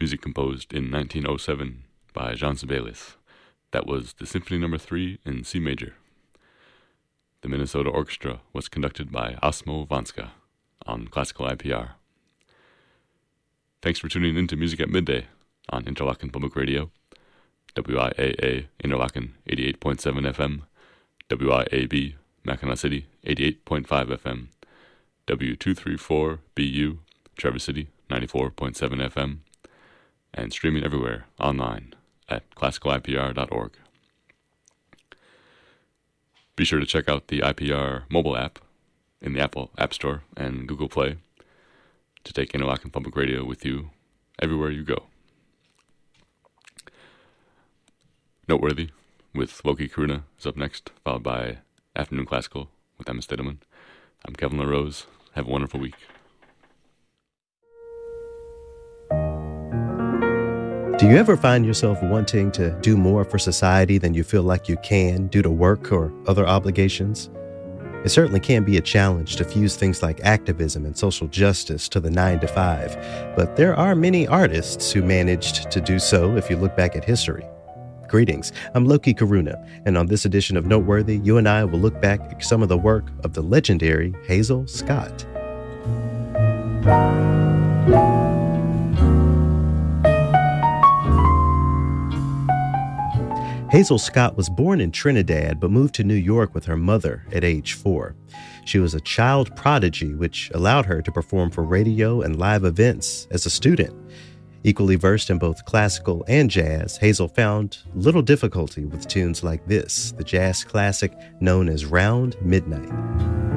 music composed in 1907 by Jean Sibelius. That was the Symphony No. 3 in C major. The Minnesota Orchestra was conducted by Asmo Vanska on Classical IPR. Thanks for tuning in to Music at Midday on Interlochen Public Radio, WIAA Interlochen 88.7 FM, WIAB Mackinac City 88.5 FM, W234BU Traverse City 94.7 FM, and streaming everywhere online at classicalipr.org. Be sure to check out the IPR mobile app in the Apple App Store and Google Play to take Interlochen Public Radio with you everywhere you go. Noteworthy with Loki Karuna is up next, followed by Afternoon Classical with Emma Stedelman. I'm Kevin LaRose. Have a wonderful week. Do you ever find yourself wanting to do more for society than you feel like you can due to work or other obligations? It certainly can be a challenge to fuse things like activism and social justice to the 9-to-5, but there are many artists who managed to do so if you look back at history. Greetings, I'm Loki Karuna, and on this edition of Noteworthy, you and I will look back at some of the work of the legendary Hazel Scott. Hazel Scott was born in Trinidad but moved to New York with her mother at age 4. She was a child prodigy, which allowed her to perform for radio and live events as a student. Equally versed in both classical and jazz, Hazel found little difficulty with tunes like this, the jazz classic known as Round Midnight.